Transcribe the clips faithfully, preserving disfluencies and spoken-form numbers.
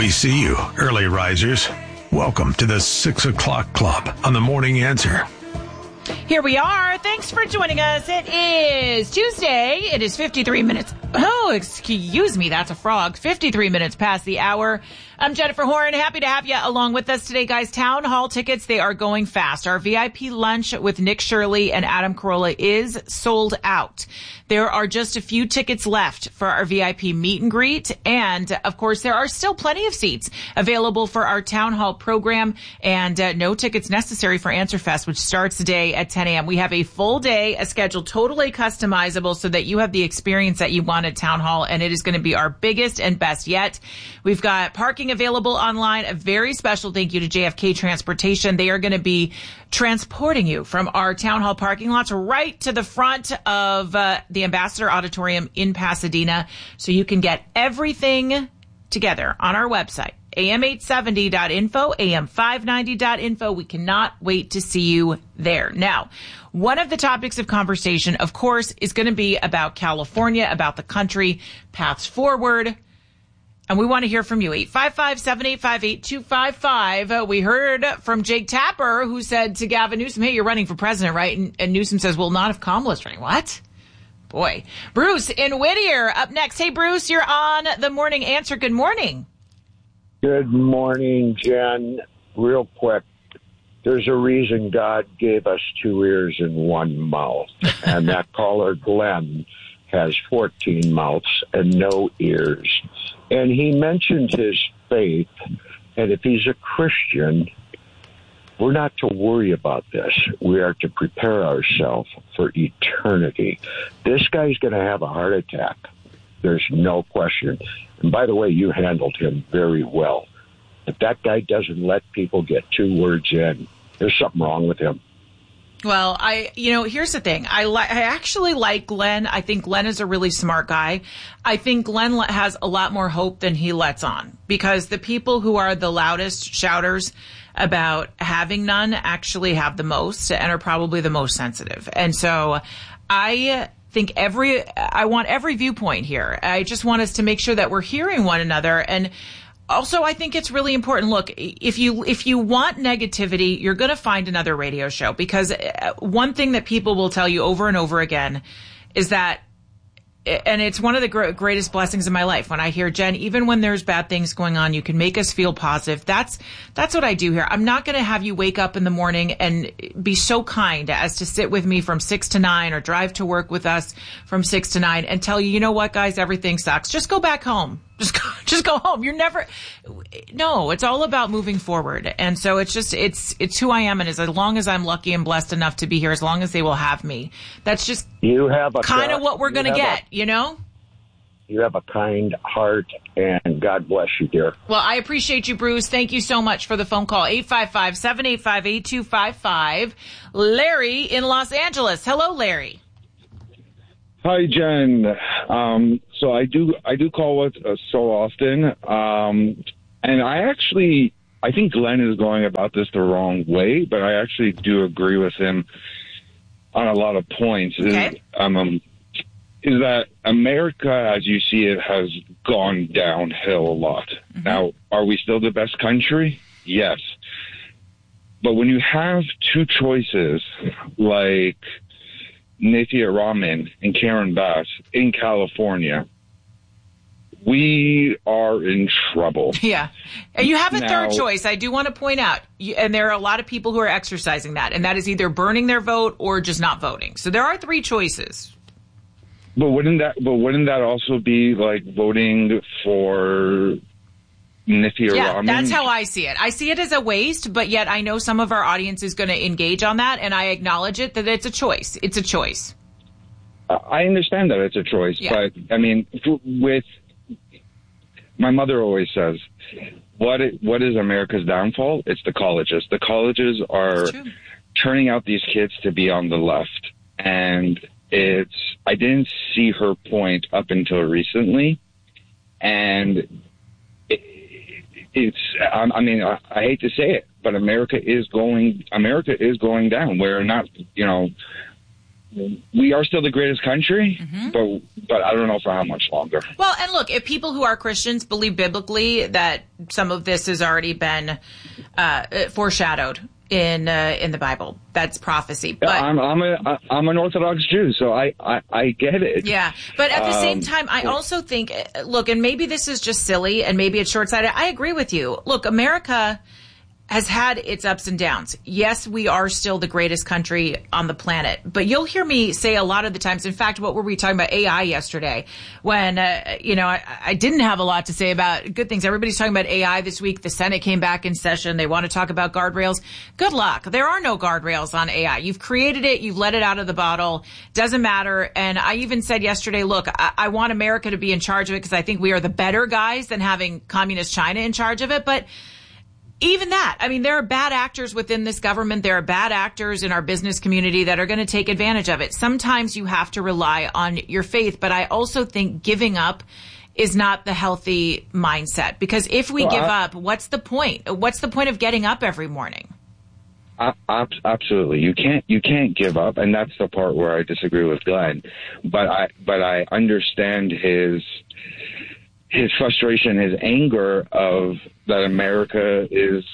We see you, early risers. Welcome to the six o'clock club on the Morning Answer. Here we are. Thanks for joining us. It is Tuesday. It is fifty-three minutes. Oh, excuse me. That's a frog. fifty-three minutes past the hour. I'm Jennifer Horn. Happy to have you along with us today, guys. Town Hall tickets, they are going fast. Our V I P lunch with Nick Shirley and Adam Carolla is sold out. There are just a few tickets left for our V I P meet and greet. And, of course, there are still plenty of seats available for our Town Hall program. And uh, no tickets necessary for Answer Fest, which starts today at ten a.m. We have a full day, a schedule totally customizable so that you have the experience that you want at Town Hall. And it is going to be our biggest and best yet. We've got parking available online. A very special thank you to J F K Transportation. They are going to be transporting you from our Town Hall parking lots right to the front of uh, the Ambassador Auditorium in Pasadena, so you can get everything together on our website, A M eight seventy dot info, A M five ninety dot info. We cannot wait to see you there. Now, one of the topics of conversation, of course, is going to be about California, about the country, paths forward. And we want to hear from you. eight five five, seven eight five, eight two five five. Uh, we heard from Jake Tapper, who said to Gavin Newsom, hey, you're running for president, right? And, and Newsom says, well, not if Kamala's running. What? Boy. Bruce in Whittier up next. Hey, Bruce, you're on the Morning Answer. Good morning. Good morning, Jen. Real quick, there's a reason God gave us two ears and one mouth. And that caller, Glenn, has fourteen mouths and no ears. And he mentioned his faith, and if he's a Christian, we're not to worry about this. We are to prepare ourselves for eternity. This guy's going to have a heart attack. There's no question. And by the way, you handled him very well. If that guy doesn't let people get two words in, there's something wrong with him. Well, I, you know, here's the thing. I li- I actually like Glenn. I think Glenn is a really smart guy. I think Glenn has a lot more hope than he lets on, because the people who are the loudest shouters about having none actually have the most and are probably the most sensitive. And so I think every, I want every viewpoint here. I just want us to make sure that we're hearing one another. And also, I think it's really important. Look, if you if you want negativity, you're going to find another radio show, because one thing that people will tell you over and over again is that, and it's one of the gr- greatest blessings in my life, when I hear, Jen, even when there's bad things going on, you can make us feel positive. That's that's what I do here. I'm not going to have you wake up in the morning and be so kind as to sit with me from six to nine or drive to work with us from six to nine and tell you, you know what, guys, everything sucks. Just go back home. Just go, just go home. You're never, no, it's all about moving forward. And so it's just, it's, it's who I am. And as long as I'm lucky and blessed enough to be here, as long as they will have me, that's just you have a kind of what we're going to get, a, you know? You have a kind heart, and God bless you, dear. Well, I appreciate you, Bruce. Thank you so much for the phone call. eight five five, seven eight five, eight two five five. Larry in Los Angeles. Hello, Larry. Hi, Jen. Um, so I do I do call it uh, so often, um, and I actually I think Glenn is going about this the wrong way, but I actually do agree with him on a lot of points. Okay. Is, um, um, is that America, as you see it, has gone downhill a lot. Mm-hmm. Now, are we still the best country? Yes. But when you have two choices like Nithya Raman and Karen Bass in California, we are in trouble. Yeah. And you have a now, third choice. I do want to point out, and there are a lot of people who are exercising that, and that is either burning their vote or just not voting. So there are three choices. But wouldn't that, but wouldn't that also be like voting for Nithya yeah, Raman? That's how I see it. I see it as a waste, but yet I know some of our audience is going to engage on that, and I acknowledge it, that it's a choice. It's a choice. I understand that it's a choice, yeah. but I mean, with my mother always says, what it, what is America's downfall? It's the colleges. The colleges are turning out these kids to be on the left, and it's, I didn't see her point up until recently, and it, it's, I, I mean, I, I hate to say it, but America is going, America is going down. We're not, you know, we are still the greatest country, mm-hmm. but but I don't know for how much longer. Well, and look, if people who are Christians believe biblically that some of this has already been uh, foreshadowed in uh, in the Bible, that's prophecy. But yeah, I'm I'm a I'm an Orthodox Jew, so I, I, I get it. Yeah, but at the um, same time, I also think, look, and maybe this is just silly, and maybe it's short-sighted. I agree with you. Look, America has had its ups and downs. Yes, we are still the greatest country on the planet, but you'll hear me say a lot of the times, in fact, what were we talking about A I yesterday when, uh, you know, I, I didn't have a lot to say about good things. Everybody's talking about A I this week. The Senate came back in session. They want to talk about guardrails. Good luck. There are no guardrails on A I. You've created it. You've let it out of the bottle. Doesn't matter. And I even said yesterday, look, I, I want America to be in charge of it because I think we are the better guys than having communist China in charge of it. But even that, I mean, there are bad actors within this government. There are bad actors in our business community that are going to take advantage of it. Sometimes you have to rely on your faith, but I also think giving up is not the healthy mindset, because if we well, give I, up, what's the point? What's the point of getting up every morning? I, absolutely. You can't, you can't give up. And that's the part where I disagree with Glenn, but I, but I understand his, his frustration, his anger of that America is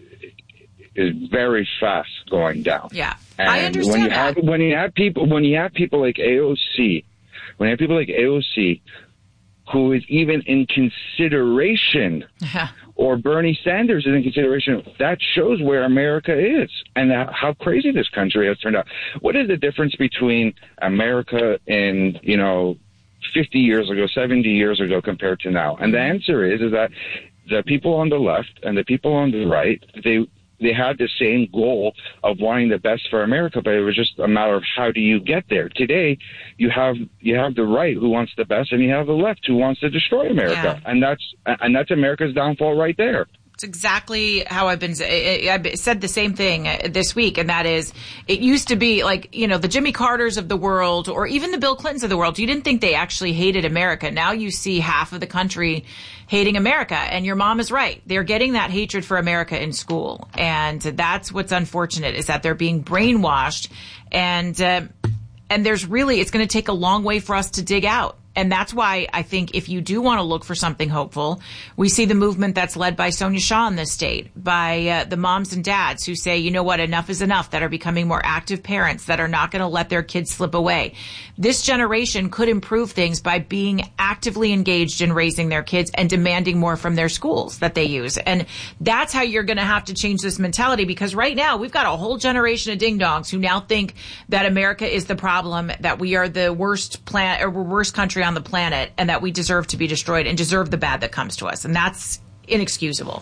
is very fast going down. Yeah, and I understand when you that. Have, when you have people, when you have people like A O C, when you have people like A O C, who is even in consideration, or Bernie Sanders is in consideration, that shows where America is and how crazy this country has turned out. What is the difference between America and, you know, fifty years ago, seventy years ago compared to now? And the answer is, is that the people on the left and the people on the right, they they had the same goal of wanting the best for America, but it was just a matter of how do you get there. Today, you have you have the right who wants the best, and you have the left who wants to destroy America, yeah. and that's and that's America's downfall right there. It's exactly how I've been. I've said the same thing this week, and that is, it used to be like, you know, the Jimmy Carters of the world, or even the Bill Clintons of the world. You didn't think they actually hated America. Now you see half of the country hating America, and your mom is right. They're getting that hatred for America in school, and that's what's unfortunate, is that they're being brainwashed, and uh, and there's really, it's going to take a long way for us to dig out. And that's why I think if you do want to look for something hopeful, we see the movement that's led by Sonia Shaw in this state, by uh, the moms and dads who say, you know what, enough is enough, that are becoming more active parents, that are not going to let their kids slip away. This generation could improve things by being actively engaged in raising their kids and demanding more from their schools that they use. And that's how you're going to have to change this mentality, because right now we've got a whole generation of ding-dongs who now think that America is the problem, that we are the worst plan or worst country on the planet, and that we deserve to be destroyed and deserve the bad that comes to us. And that's inexcusable.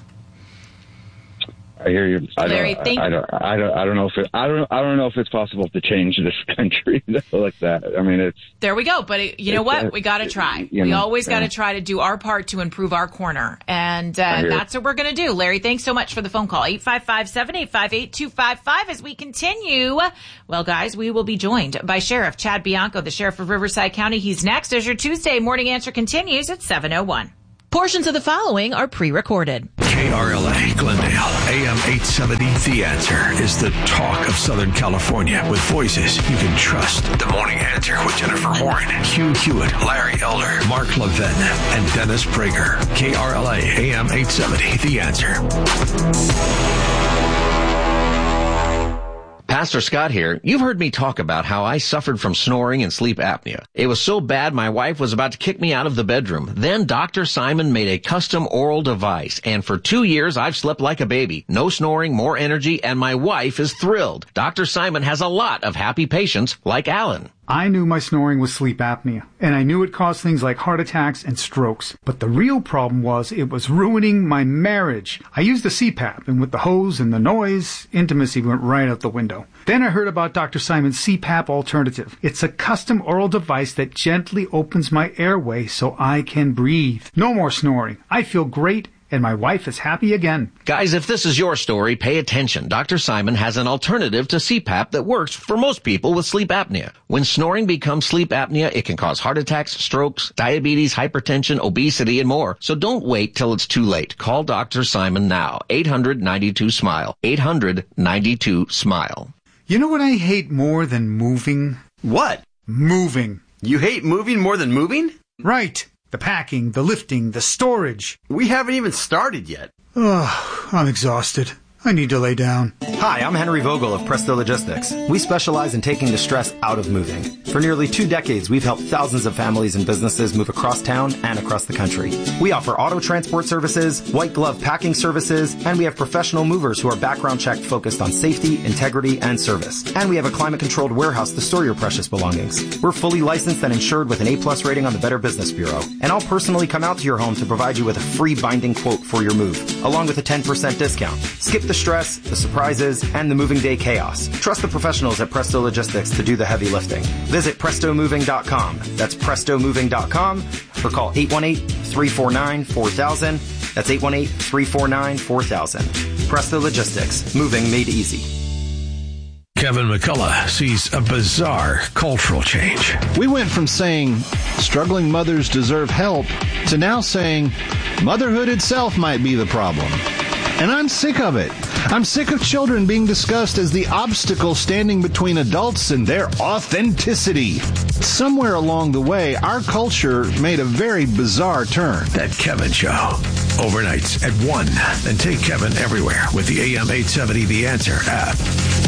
I hear you. I Larry, don't, thank I don't, I don't, I don't know if it, I don't, I don't know if it's possible to change this country like that. I mean, it's. There we go. But it, you know what? We got to try. We know, always got to yeah. try to do our part to improve our corner. And uh, that's what we're going to do. Larry, thanks so much for the phone call. eight five five, seven eight five, eight two five five as we continue. Well, guys, we will be joined by Sheriff Chad Bianco, the Sheriff of Riverside County. He's next as your Tuesday Morning Answer continues at seven oh one. Portions of the following are pre-recorded. K R L A Glendale, A M eight seventy. The Answer is the talk of Southern California, with voices you can trust. The Morning Answer with Jennifer Horn, Hugh Hewitt, Larry Elder, Mark Levin, and Dennis Prager. K R L A, A M eight seventy. The Answer. Pastor Scott here. You've heard me talk about how I suffered from snoring and sleep apnea. It was so bad my wife was about to kick me out of the bedroom. Then Doctor Simon made a custom oral device, and for two years I've slept like a baby. No snoring, more energy, and my wife is thrilled. Doctor Simon has a lot of happy patients like Alan. I knew my snoring was sleep apnea, and I knew it caused things like heart attacks and strokes. But the real problem was it was ruining my marriage. I used a C PAP, and with the hose and the noise, intimacy went right out the window. Then I heard about Doctor Simon's C PAP alternative. It's a custom oral device that gently opens my airway so I can breathe. No more snoring. I feel great, and my wife is happy again. Guys, if this is your story, pay attention. Doctor Simon has an alternative to C PAP that works for most people with sleep apnea. When snoring becomes sleep apnea, it can cause heart attacks, strokes, diabetes, hypertension, obesity, and more. So don't wait till it's too late. Call Doctor Simon now. eight hundred, ninety-two, SMILE. eight hundred, ninety-two, SMILE. You know what I hate more than moving? What? Moving. You hate moving more than moving? Right. The packing, the lifting, the storage. We haven't even started yet. Ugh, I'm exhausted. I need to lay down. Hi, I'm Henry Vogel of Presto Logistics. We specialize in taking the stress out of moving. For nearly two decades, we've helped thousands of families and businesses move across town and across the country. We offer auto transport services, white glove packing services, and we have professional movers who are background checked focused on safety, integrity, and service. And we have a climate-controlled warehouse to store your precious belongings. We're fully licensed and insured with an A-plus rating on the Better Business Bureau. And I'll personally come out to your home to provide you with a free binding quote for your move, along with a ten percent discount. Skip the stress, the surprises, and the moving day chaos. Trust the professionals at Presto Logistics to do the heavy lifting. Visit presto moving dot com. That's presto moving dot com or call eight one eight, three four nine, four thousand. That's eight one eight, three four nine, four thousand. Presto Logistics. Moving made easy. Kevin McCullough sees a bizarre cultural change. We went from saying struggling mothers deserve help to now saying motherhood itself might be the problem. And I'm sick of it. I'm sick of children being discussed as the obstacle standing between adults and their authenticity. Somewhere along the way, our culture made a very bizarre turn. That Kevin Show. Overnights at one. And take Kevin everywhere with the A M eight seventy The Answer app.